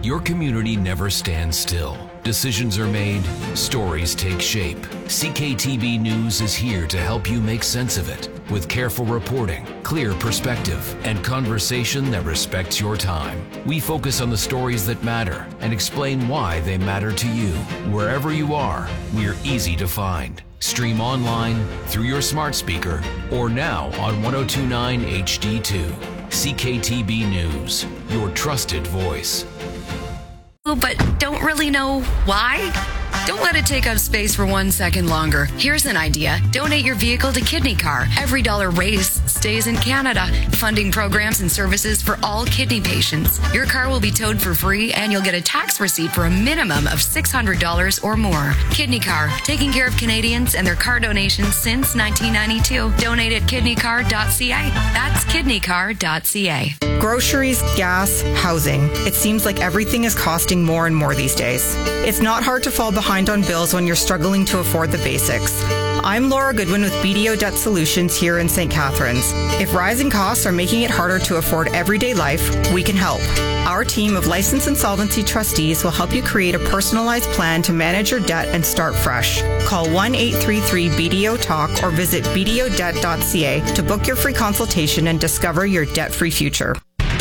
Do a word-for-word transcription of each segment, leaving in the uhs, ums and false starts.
Your community never stands still. Decisions are made, stories take shape. C K T B News is here to help you make sense of it with careful reporting, clear perspective, and conversation that respects your time. We focus on the stories that matter and explain why they matter to you. Wherever you are, we're easy to find. Stream online, through your smart speaker, or now on ten twenty-nine H D two. C K T B News, your trusted voice. But don't really know why? Don't let it take up space for one second longer. Here's an idea. Donate your vehicle to Kidney Car. Every dollar raised stays in Canada, funding programs and services for all kidney patients. Your car will be towed for free, and you'll get a tax receipt for a minimum of six hundred dollars or more. Kidney Car, taking care of Canadians and their car donations since nineteen ninety-two. Donate at kidney car dot c a. That's kidney car dot c a. Groceries, gas, housing. It seems like everything is costing more and more these days. It's not hard to fall behind on bills when you're struggling to afford the basics. I'm Laura Goodwin with B D O Debt Solutions here in Saint Catharines. If rising costs are making it harder to afford everyday life, we can help. Our team of licensed insolvency trustees will help you create a personalized plan to manage your debt and start fresh. Call one eight three three B D O talk or visit b d o debt dot c a to book your free consultation and discover your debt-free future.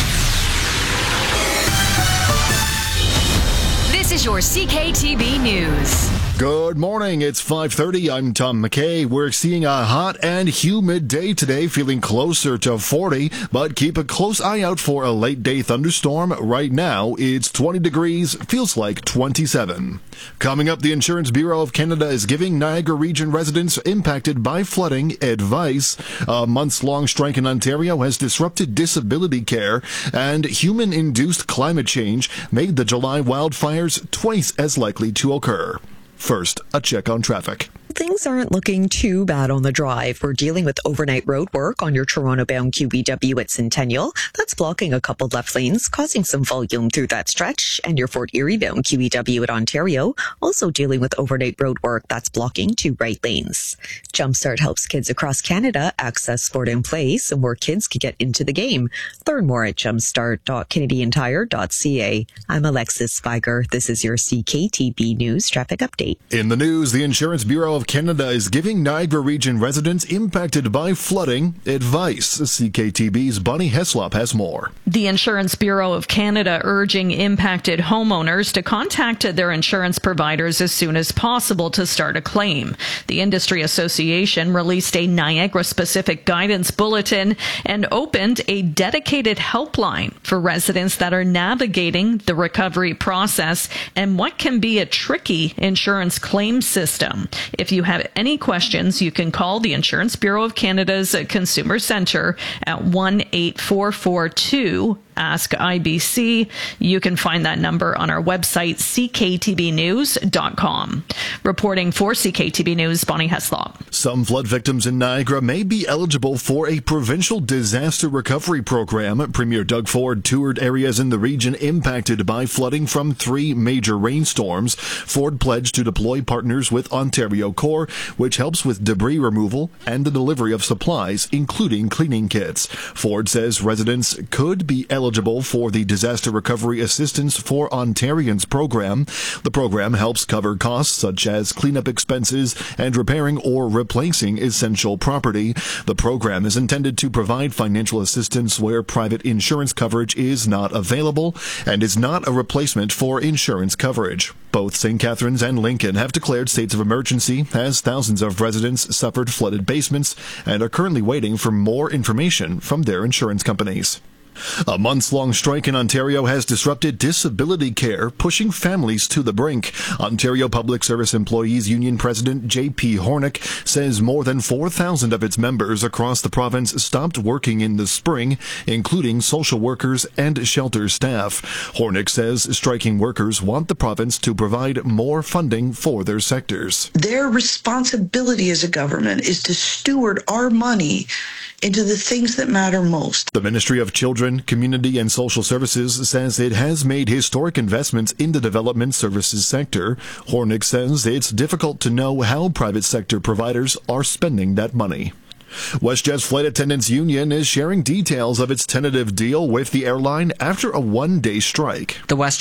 This is your C K T B News. Good morning. It's five thirty. I'm Tom McKay. We're seeing a hot and humid day today, feeling closer to forty, but keep a close eye out for a late day thunderstorm. Right now, it's twenty degrees, feels like twenty-seven. Coming up, the Insurance Bureau of Canada is giving Niagara Region residents impacted by flooding advice. A months-long strike in Ontario has disrupted disability care, and human-induced climate change made the July wildfires twice as likely to occur. First, a check on traffic. Things aren't looking too bad on the drive. We're dealing with overnight road work on your Toronto-bound Q B W at Centennial. That's blocking a couple left lanes, causing some volume through that stretch. And your Fort Erie-bound Q B W at Ontario, also dealing with overnight road work that's blocking two right lanes. Jumpstart helps kids across Canada access sport and play so more kids can get into the game. Learn more at jumpstart dot canadian tire dot c a. I'm Alexis Spiger. This is your C K T B News Traffic Update. In the news, the Insurance Bureau of Canada is giving Niagara Region residents impacted by flooding advice. C K T B's Bonnie Heslop has more. The Insurance Bureau of Canada urging impacted homeowners to contact their insurance providers as soon as possible to start a claim. The Industry Association released a Niagara-specific guidance bulletin and opened a dedicated helpline for residents that are navigating the recovery process and what can be a tricky insurance claim system. If you have any questions, you can call the Insurance Bureau of Canada's Consumer Centre at one eight four four two Ask I B C. You can find that number on our website, c k t b news dot com. Reporting for C K T B News, Bonnie Heslop. Some flood victims in Niagara may be eligible for a provincial disaster recovery program. Premier Doug Ford toured areas in the region impacted by flooding from three major rainstorms. Ford pledged to deploy partners with Ontario Corps, which helps with debris removal and the delivery of supplies, including cleaning kits. Ford says residents could be eligible eligible for the Disaster Recovery Assistance for Ontarians program. The program helps cover costs such as cleanup expenses and repairing or replacing essential property. The program is intended to provide financial assistance where private insurance coverage is not available and is not a replacement for insurance coverage. Both Saint Catharines and Lincoln have declared states of emergency as thousands of residents suffered flooded basements and are currently waiting for more information from their insurance companies. A months-long strike in Ontario has disrupted disability care, pushing families to the brink. Ontario Public Service Employees Union President J P Hornick says more than four thousand of its members across the province stopped working in the spring, including social workers and shelter staff. Hornick says striking workers want the province to provide more funding for their sectors. Their responsibility as a government is to steward our money into the things that matter most. The Ministry of Children, Community and Social Services says it has made historic investments in the development services sector. Hornick says it's difficult to know how private sector providers are spending that money. WestJet's Flight Attendants Union is sharing details of its tentative deal with the airline after a one-day strike. The West